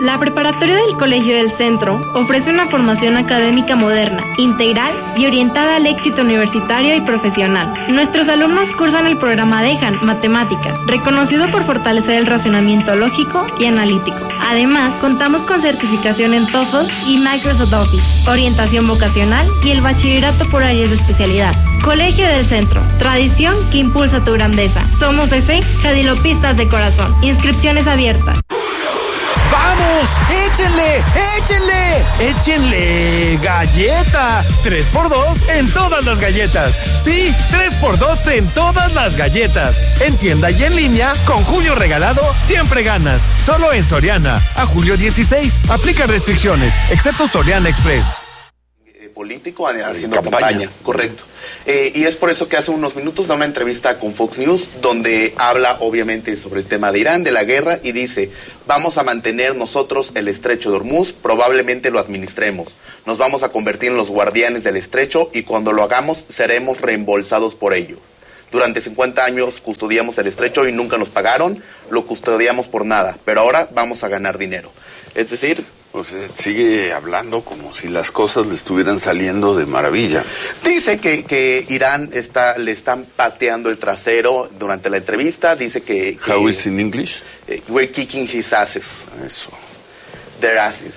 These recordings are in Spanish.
La preparatoria del Colegio del Centro ofrece una formación académica moderna, integral y orientada al éxito universitario y profesional. Nuestros alumnos cursan el programa DEJAN Matemáticas, reconocido por fortalecer el razonamiento lógico y analítico. Además, contamos con certificación en TOEFL y Microsoft Office, orientación vocacional y el bachillerato por áreas de especialidad. Colegio del Centro, tradición que impulsa tu grandeza. Somos jadilopistas de corazón. Inscripciones abiertas. ¡Vamos! ¡Échenle! ¡Échenle! ¡Échenle! ¡Galleta! 3x2 en todas las galletas. Sí, 3x2 en todas las galletas. En tienda y en línea, con Julio Regalado, siempre ganas. Solo en Soriana. A julio 16. Aplica restricciones, excepto Soriana Express. Político haciendo campaña, correcto. Y es por eso que hace unos minutos da una entrevista con Fox News donde habla obviamente sobre el tema de Irán, de la guerra, y dice: vamos a mantener nosotros el estrecho de Hormuz, probablemente lo administremos, nos vamos a convertir en los guardianes del estrecho y cuando lo hagamos seremos reembolsados por ello. Durante 50 años custodiamos el estrecho y nunca nos pagaron, lo custodiamos por nada, pero ahora vamos a ganar dinero. Es decir, pues sigue hablando como si las cosas le estuvieran saliendo de maravilla. Dice que Irán le están pateando el trasero durante la entrevista. Dice que How is in English? We're kicking his asses. Eso. Their asses.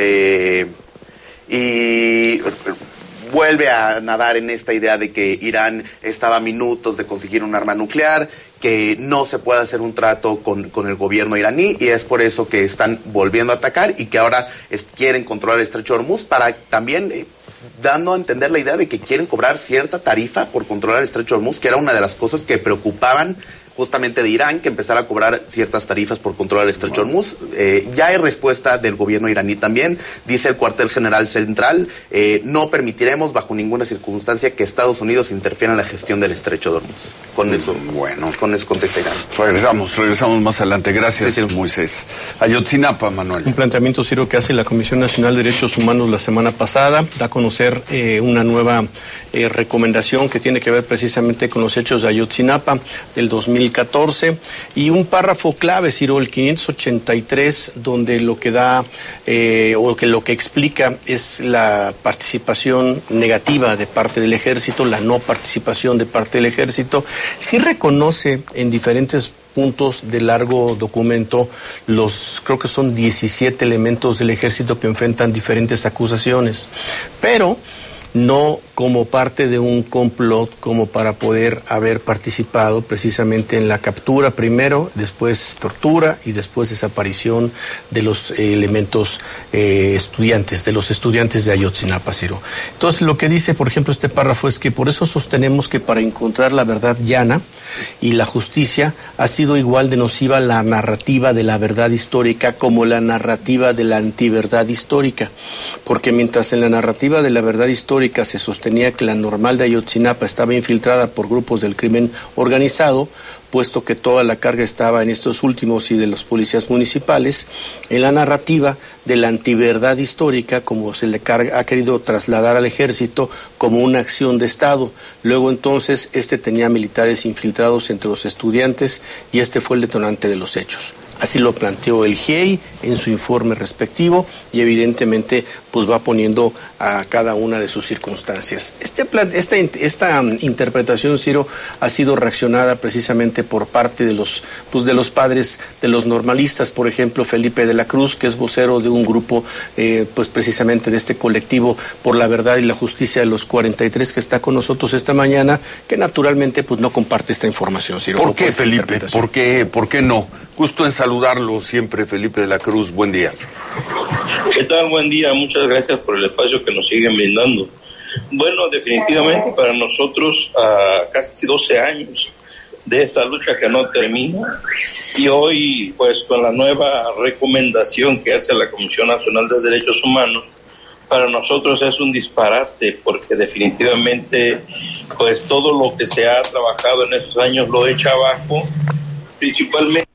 Y vuelve a nadar en esta idea de que Irán estaba a minutos de conseguir un arma nuclear, que no se puede hacer un trato con el gobierno iraní, y es por eso que están volviendo a atacar y que ahora quieren controlar el estrecho de Hormuz, para también dando a entender la idea de que quieren cobrar cierta tarifa por controlar el estrecho de Hormuz, que era una de las cosas que preocupaban justamente de Irán, que empezara a cobrar ciertas tarifas por controlar el estrecho de Hormuz. Ya hay respuesta del gobierno iraní también. Dice el cuartel general central: no permitiremos bajo ninguna circunstancia que Estados Unidos interfiera en la gestión del estrecho de Hormuz. Con eso contesta Irán. Regresamos más adelante. Gracias, sí. Moisés. Ayotzinapa, Manuel. Un planteamiento, Ciro, que hace la Comisión Nacional de Derechos Humanos la semana pasada, da a conocer una nueva recomendación que tiene que ver precisamente con los hechos de Ayotzinapa del 2014, y un párrafo clave, Ciro, el 583, donde lo que da lo que explica es la participación negativa de parte del ejército, la no participación de parte del ejército. Sí reconoce en diferentes puntos de largo documento creo que son 17 elementos del ejército que enfrentan diferentes acusaciones, pero no como parte de un complot, como para poder haber participado precisamente en la captura primero, después tortura y después desaparición de los elementos de los estudiantes de Ayotzinapa, Ciro. Entonces, lo que dice, por ejemplo, este párrafo es que por eso sostenemos que para encontrar la verdad llana y la justicia ha sido igual de nociva la narrativa de la verdad histórica como la narrativa de la antiverdad histórica, porque mientras en la narrativa de la verdad histórica se sostenía que la Normal de Ayotzinapa estaba infiltrada por grupos del crimen organizado, puesto que toda la carga estaba en estos últimos y de los policías municipales, en la narrativa de la antiverdad histórica, como se le ha querido trasladar al ejército como una acción de Estado. Luego entonces tenía militares infiltrados entre los estudiantes y fue el detonante de los hechos. Así lo planteó el GIEI en su informe respectivo y evidentemente pues va poniendo a cada una de sus circunstancias. Esta interpretación, Ciro, ha sido reaccionada precisamente por parte de los padres de los normalistas, por ejemplo Felipe de la Cruz, que es vocero de un grupo pues precisamente de este colectivo por la verdad y la justicia de los 43, que está con nosotros esta mañana, que naturalmente pues no comparte esta información, Ciro. ¿Por qué, Felipe? ¿Por qué no? Gusto en saludarlo siempre, Felipe de la Cruz. Buen día. ¿Qué tal? Buen día. Muchas gracias por el espacio que nos siguen brindando. Bueno, definitivamente para nosotros, casi 12 años de esta lucha que no termina, y hoy pues con la nueva recomendación que hace la Comisión Nacional de Derechos Humanos, para nosotros es un disparate, porque definitivamente pues todo lo que se ha trabajado en estos años lo echa abajo, principalmente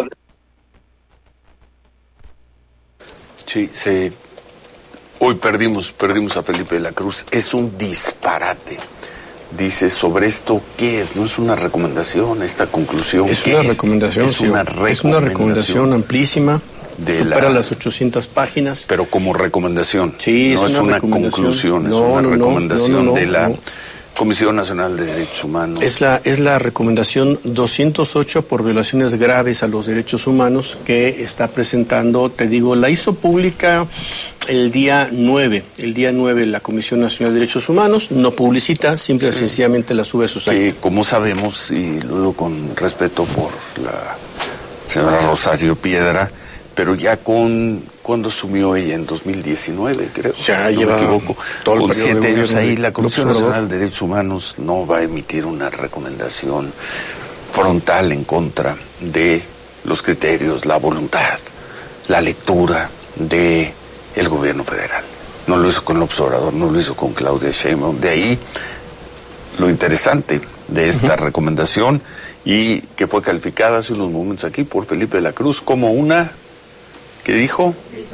Sí, hoy perdimos a Felipe de la Cruz. Es un disparate. Dice, sobre esto, ¿qué es? ¿No es una recomendación esta conclusión? Es una recomendación, Es una recomendación. Es una recomendación amplísima, Supera las 800 páginas. Pero como recomendación. Sí, no es una conclusión, es una recomendación de la Comisión Nacional de Derechos Humanos. Es la recomendación 208 por violaciones graves a los derechos humanos que está presentando, te digo, la hizo pública el día 9 la Comisión Nacional de Derechos Humanos, no publicita, simple y sencillamente la sube a su site. Como sabemos, y lo digo con respeto por la señora Rosario Piedra, pero ya cuando asumió ella en 2019, creo, ya no lleva me equivoco, todo con el 7 años ahí, la Comisión Nacional Nacional de Derechos Humanos no va a emitir una recomendación frontal en contra de los criterios, la voluntad, la lectura de el gobierno federal. No lo hizo con López Obrador, no lo hizo con Claudia Sheinbaum. De ahí lo interesante de esta recomendación, y que fue calificada hace unos momentos aquí por Felipe de la Cruz como una, ¿qué dijo?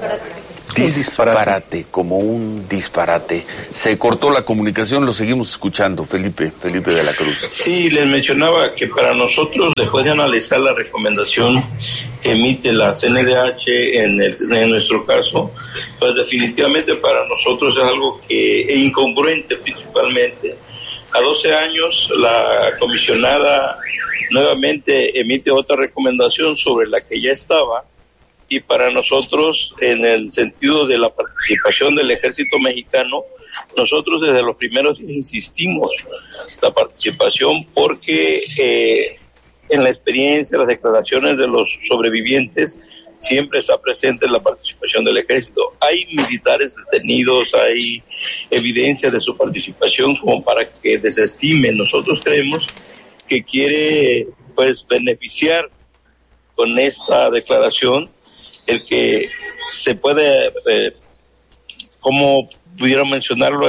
Disparate, como un disparate. Se cortó la comunicación, lo seguimos escuchando, Felipe de la Cruz. Sí, les mencionaba que para nosotros, después de analizar la recomendación que emite la CNDH en nuestro caso, pues definitivamente para nosotros es algo que es incongruente principalmente. A 12 años, la comisionada nuevamente emite otra recomendación sobre la que ya estaba, y para nosotros, en el sentido de la participación del ejército mexicano, nosotros desde los primeros insistimos la participación porque en la experiencia, las declaraciones de los sobrevivientes, siempre está presente la participación del ejército. Hay militares detenidos, hay evidencia de su participación como para que desestimen. Nosotros creemos que quiere pues beneficiar con esta declaración el que se puede, como pudieron mencionarlo,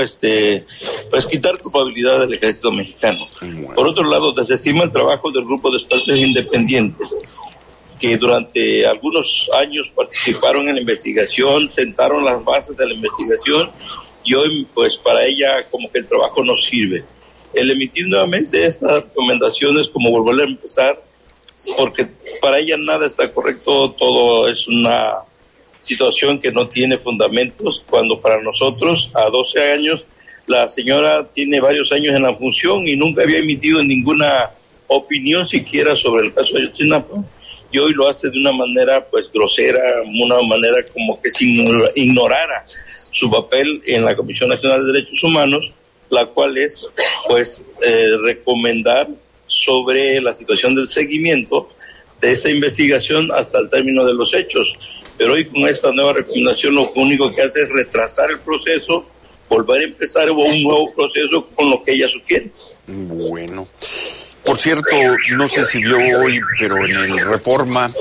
pues quitar culpabilidad del ejército mexicano. Bueno. Por otro lado, desestima el trabajo del grupo de expertos independientes que durante algunos años participaron en la investigación, sentaron las bases de la investigación, y hoy pues para ella como que el trabajo no sirve. El emitir nuevamente estas recomendaciones como volver a empezar, porque para ella nada está correcto, todo es una situación que no tiene fundamentos, cuando para nosotros a 12 años la señora tiene varios años en la función y nunca había emitido ninguna opinión siquiera sobre el caso de Ayotzinapa, y hoy lo hace de una manera pues grosera, una manera como que si ignorara su papel en la Comisión Nacional de Derechos Humanos, la cual es pues recomendar sobre la situación del seguimiento de esta investigación hasta el término de los hechos. Pero hoy con esta nueva recomendación lo único que hace es retrasar el proceso, volver a empezar un nuevo proceso con lo que ella sugiere. Bueno, por cierto, no sé si vio hoy, pero en el Reforma,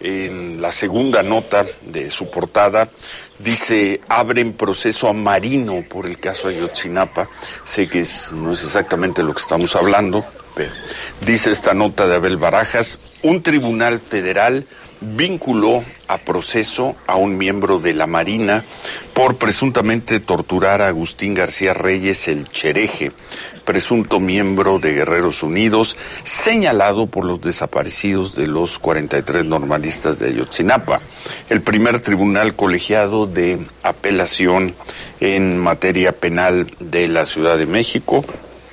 en la segunda nota de su portada, dice: abren proceso a Marino por el caso Ayotzinapa. Sé que no es exactamente lo que estamos hablando, pero dice esta nota de Abel Barajas: un tribunal federal vinculó a proceso a un miembro de la Marina por presuntamente torturar a Agustín García Reyes, el Chereje, presunto miembro de Guerreros Unidos, señalado por los desaparecidos de los 43 normalistas de Ayotzinapa. El primer tribunal colegiado de apelación en materia penal de la Ciudad de México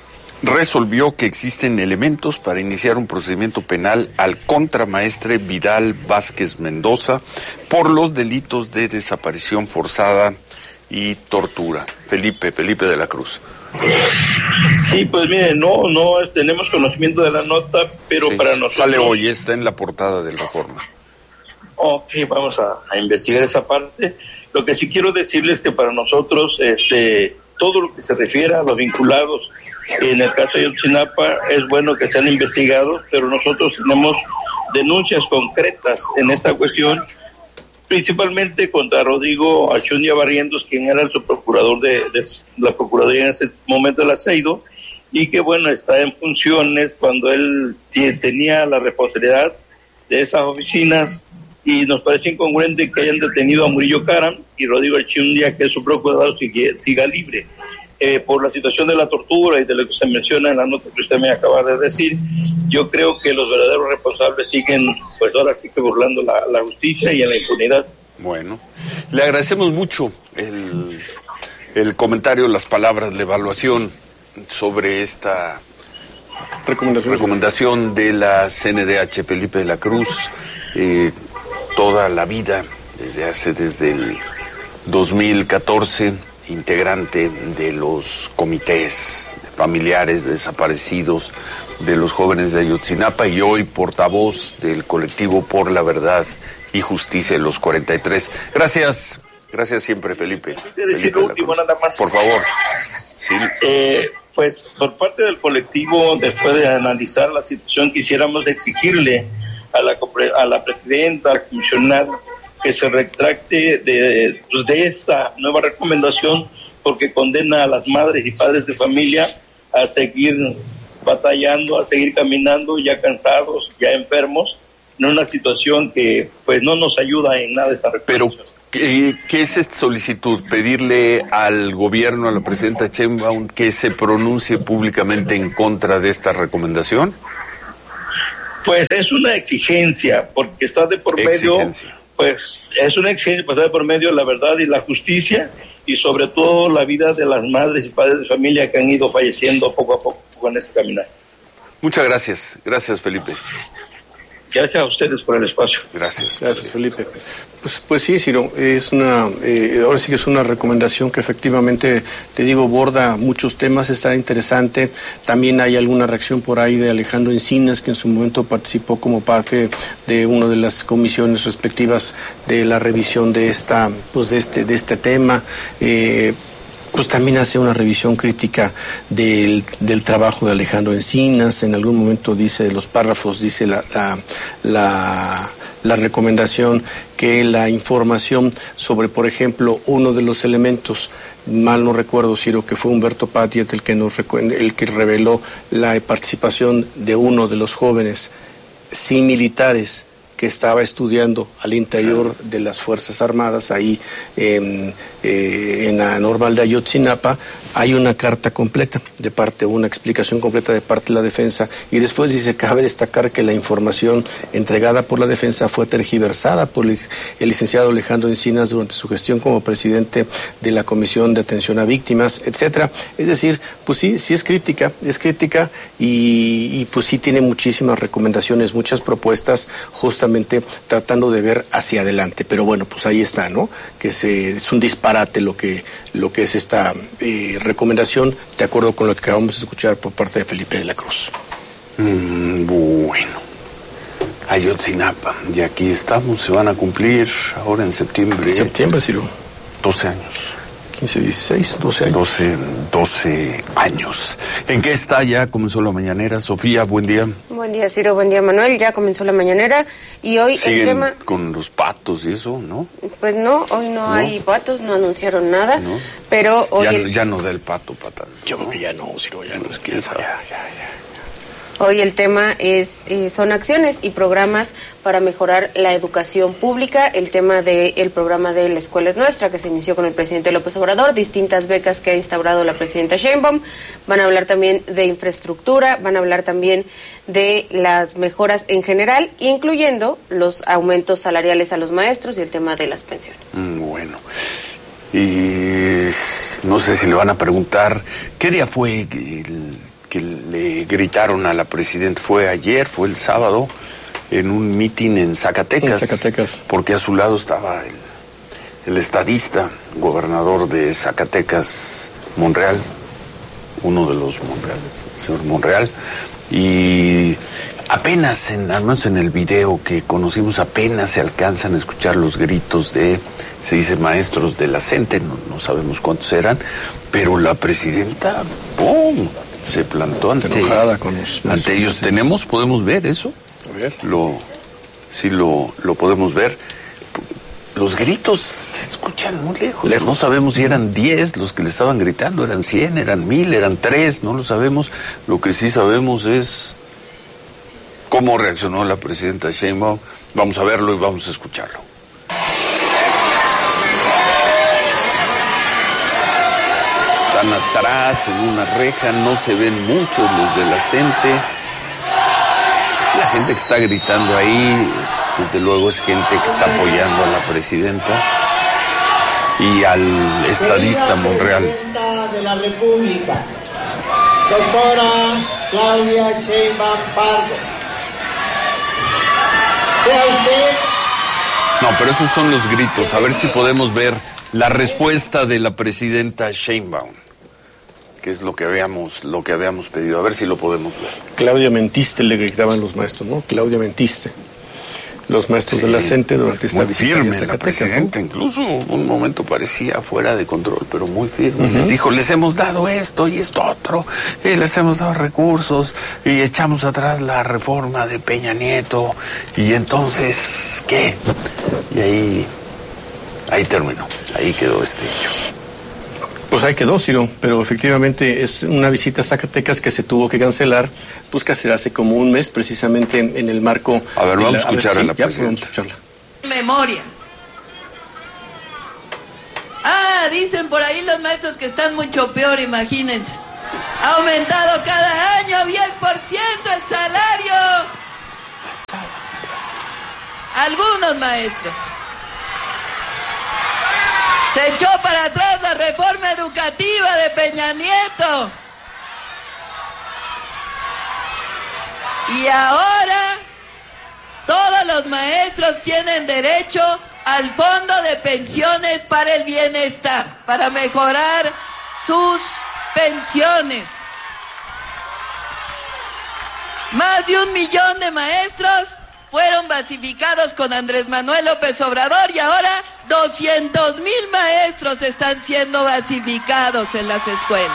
resolvió que existen elementos para iniciar un procedimiento penal al contramaestre Vidal Vázquez Mendoza por los delitos de desaparición forzada y tortura. Felipe de la Cruz. Sí, pues mire, no tenemos conocimiento de la nota, pero sí, para nosotros... Sale hoy, está en la portada del Reforma. Ok, vamos a investigar esa parte. Lo que sí quiero decirles es que para nosotros todo lo que se refiere a los vinculados en el caso de Ayotzinapa es bueno que sean investigados, pero nosotros tenemos denuncias concretas en esta cuestión, principalmente contra Rodrigo Achundia Barrientos, quien era el subprocurador de la Procuraduría en ese momento del Aceido, y que bueno, está en funciones cuando él tenía la responsabilidad de esas oficinas, y nos parece incongruente que hayan detenido a Murillo Karam y Rodrigo Achundia, que es su procurador, siga libre. Por la situación de la tortura y de lo que se menciona en la nota que usted me acaba de decir, yo creo que los verdaderos responsables siguen, pues ahora sí que burlando la justicia y en la impunidad. Bueno, le agradecemos mucho el comentario, las palabras, la evaluación sobre esta recomendación de la CNDH. Felipe de la Cruz, toda la vida, desde el 2014, integrante de los comités familiares de desaparecidos de los jóvenes de Ayotzinapa, y hoy portavoz del colectivo Por la Verdad y Justicia de los 43. Gracias siempre, Felipe. Decir lo último, nada más. Por favor. Sí. Pues por parte del colectivo, después de analizar la situación, quisiéramos exigirle a la presidenta, al comisionado, que se retracte de esta nueva recomendación, porque condena a las madres y padres de familia a seguir batallando, a seguir caminando, ya cansados, ya enfermos, en una situación que pues no nos ayuda en nada esa recomendación. Pero, ¿qué es esta solicitud? ¿Pedirle al gobierno, a la presidenta Sheinbaum, que se pronuncie públicamente en contra de esta recomendación? Pues es una exigencia, porque está de por medio, pues es una exigencia, pues está de por medio la verdad y la justicia, y sobre todo la vida de las madres y padres de familia que han ido falleciendo poco a poco con este caminar. Muchas gracias Felipe. Gracias a ustedes por el espacio. Gracias Felipe. Pues sí, Ciro, es ahora sí que es una recomendación que efectivamente, te digo, borda muchos temas, está interesante. También hay alguna reacción por ahí de Alejandro Encinas, que en su momento participó como parte de una de las comisiones respectivas de la revisión de de este tema. Pues también hace una revisión crítica del trabajo de Alejandro Encinas. En algún momento dice, los párrafos, dice la recomendación que la información sobre, por ejemplo, uno de los elementos, mal no recuerdo, Ciro, que fue Humberto Patiet el que reveló la participación de uno de los jóvenes sin militares que estaba estudiando al interior de las Fuerzas Armadas, ahí en la Normal de Ayotzinapa. Hay una carta completa una explicación completa de parte de la defensa, y después dice, cabe destacar que la información entregada por la defensa fue tergiversada por el licenciado Alejandro Encinas durante su gestión como presidente de la Comisión de Atención a Víctimas, etcétera. Es decir, pues sí es crítica, y pues sí tiene muchísimas recomendaciones, muchas propuestas, justamente tratando de ver hacia adelante. Pero bueno, pues ahí está, ¿no? Que es un disparate lo que es esta recomendación, de acuerdo con lo que acabamos de escuchar por parte de Felipe de la Cruz. Bueno, Ayotzinapa, y aquí estamos, se van a cumplir ahora en septiembre. En septiembre, Ciro. 12 años. 15, 16, 12 años. 12 años. ¿En qué está? Ya comenzó la mañanera. Sofía, buen día. Buen día, Ciro, buen día, Manuel. Ya comenzó la mañanera y hoy ¿siguen el tema... con los patos y eso, no? Pues no, hoy no hay patos, no anunciaron nada, ¿no? Pero hoy... Ya no da el pato patán. Yo creo que ya no, Ciro, ya no. ¿Quién sabe? Hoy el tema son acciones y programas para mejorar la educación pública. El tema del programa de La Escuela es Nuestra, que se inició con el presidente López Obrador, distintas becas que ha instaurado la presidenta Sheinbaum. Van a hablar también de infraestructura, van a hablar también de las mejoras en general, incluyendo los aumentos salariales a los maestros y el tema de las pensiones. Bueno, y no sé si le van a preguntar, ¿qué día fue que le gritaron a la presidenta? ¿Fue ayer, fue el sábado, en un mitin en Zacatecas? En Zacatecas. Porque a su lado estaba el estadista, gobernador de Zacatecas, Monreal, uno de los Monreales, el señor Monreal, y apenas, al menos en el video que conocimos, apenas se alcanzan a escuchar los gritos se dice maestros de la CENTE, no sabemos cuántos eran, pero la presidenta, ¡pum!, se plantó ante ellos. ¿Podemos ver eso? A ver. Sí lo podemos ver. Los gritos se escuchan muy lejos. No sabemos si eran 10 los que le estaban gritando, eran 100, eran 1000, eran 3, no lo sabemos. Lo que sí sabemos es cómo reaccionó la presidenta Sheinbaum. Vamos a verlo y vamos a escucharlo. Están atrás en una reja, no se ven muchos los de la CENTE. La gente que está gritando ahí, Desde luego es gente que está apoyando a la presidenta y al estadista Monreal. Presidenta de la República, doctora Claudia Sheinbaum Pardo. Sea usted... No, pero esos son los gritos. A ver si podemos ver la respuesta de la presidenta Sheinbaum, que es lo que habíamos pedido. A ver si lo podemos ver. Claudia, mentiste, le gritaban los maestros, ¿no? Claudia, mentiste. Los maestros de la CENTE durante esta visita firme a la Zacatecas, presidenta, ¿no? incluso un momento parecía fuera de control, pero muy firme. Les dijo, les hemos dado esto y esto otro, y les hemos dado recursos, y echamos atrás la reforma de Peña Nieto, y entonces, ¿qué? Y ahí terminó, ahí quedó este hecho. Pues ahí quedó, Ciro, pero efectivamente es una visita a Zacatecas que se tuvo que cancelar, pues casi hace como un mes, precisamente en el marco... A ver, vamos a escuchar a la presidenta. Vamos a escucharla. Memoria. Dicen por ahí los maestros que están mucho peor, imagínense. Ha aumentado cada año 10% el salario. Algunos maestros. Se echó para atrás la reforma educativa de Peña Nieto. Y ahora todos los maestros tienen derecho al fondo de pensiones para el bienestar, para mejorar sus pensiones. Más de 1 millón de maestros fueron basificados con Andrés Manuel López Obrador y ahora 200,000 maestros están siendo basificados en las escuelas.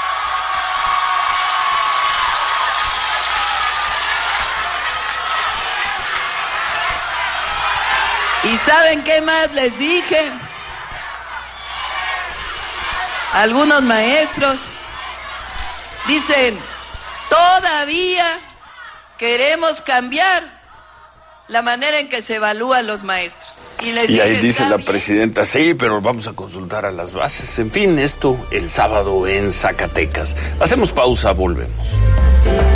¿Y saben qué más les dije? Algunos maestros dicen, todavía queremos cambiar la manera en que se evalúan los maestros. Y ahí dice la presidenta, sí, pero vamos a consultar a las bases. En fin, esto el sábado en Zacatecas. Hacemos pausa, volvemos.